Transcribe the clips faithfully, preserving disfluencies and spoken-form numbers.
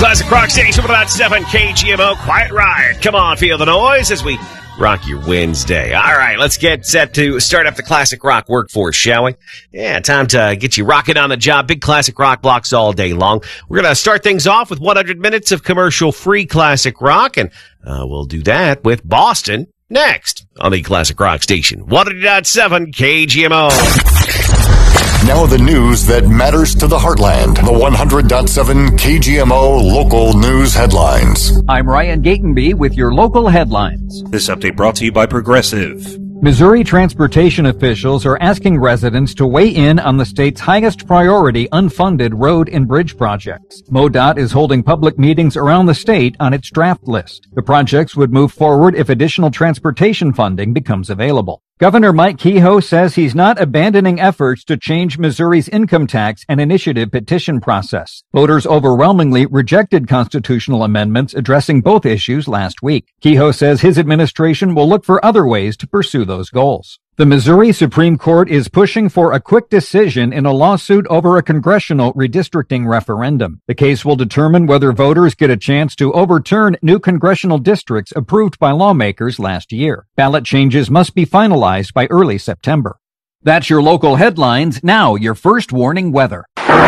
Classic Rock Station, about seven K G M O. Quiet Riot. Come on, feel the noise as we rock your Wednesday. All right, let's get set to start up the classic rock workforce, shall we? Yeah, time to get you rocking on the job. Big classic rock blocks all day long. We're going to start things off with one hundred minutes of commercial-free classic rock, and uh, we'll do that with Boston next on the Classic Rock Station. one hundred point seven K G M O. Now the news that matters to the heartland. The one hundred point seven K G M O local news headlines. I'm Ryan Gatenby with your local headlines. This update brought to you by Progressive. Missouri transportation officials are asking residents to weigh in on the state's highest priority unfunded road and bridge projects. MoDOT is holding public meetings around the state on its draft list. The projects would move forward if additional transportation funding becomes available. Governor Mike Kehoe says he's not abandoning efforts to change Missouri's income tax and initiative petition process. Voters overwhelmingly rejected constitutional amendments addressing both issues last week. Kehoe says his administration will look for other ways to pursue those goals. The Missouri Supreme Court is pushing for a quick decision in a lawsuit over a congressional redistricting referendum. The case will determine whether voters get a chance to overturn new congressional districts approved by lawmakers last year. Ballot changes must be finalized by early September. That's your local headlines. Now, your first warning weather.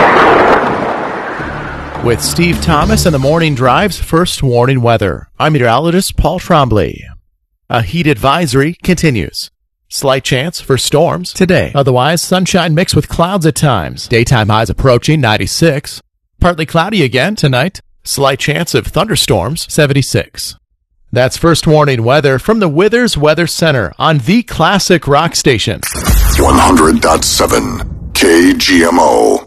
With Steve Thomas and the Morning Drive's first warning weather, I'm meteorologist Paul Trombley. A heat advisory continues. Slight chance for storms today. Otherwise, sunshine mixed with clouds at times. Daytime highs approaching ninety-six. Partly cloudy again tonight. Slight chance of thunderstorms, seventy-six. That's first warning weather from the Withers Weather Center on the Classic Rock Station. one hundred point seven K G M O.